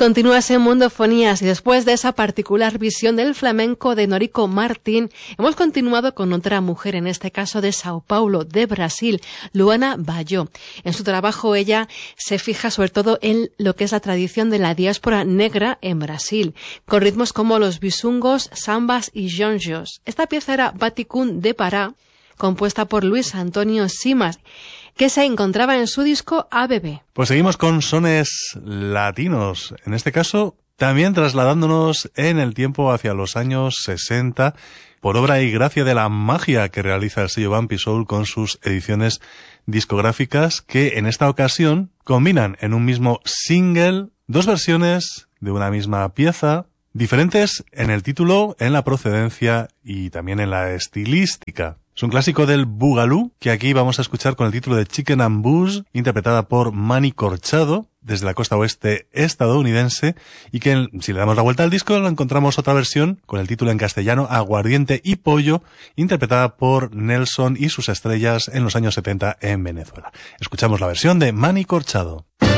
Continúas en Mundofonías y después de esa particular visión del flamenco de Norico Martín, hemos continuado con otra mujer, en este caso de Sao Paulo, de Brasil, Luana Balló. En su trabajo ella se fija sobre todo en lo que es la tradición de la diáspora negra en Brasil, con ritmos como los bisungos, sambas y jonjos. Esta pieza era Baticún de Pará, compuesta por Luis Antonio Simas, que se encontraba en su disco ABB. Pues seguimos con sones latinos, en este caso también trasladándonos en el tiempo hacia los años 60, por obra y gracia de la magia que realiza el sello Vampi Soul con sus ediciones discográficas, que en esta ocasión combinan en un mismo single dos versiones de una misma pieza, diferentes en el título, en la procedencia y también en la estilística. Es un clásico del Boogaloo, que aquí vamos a escuchar con el título de Chicken and Booze, interpretada por Manny Corchado, desde la costa oeste estadounidense, y que si le damos la vuelta al disco encontramos otra versión con el título en castellano Aguardiente y Pollo, interpretada por Nelson y sus estrellas en los años 70 en Venezuela. Escuchamos la versión de Manny Corchado.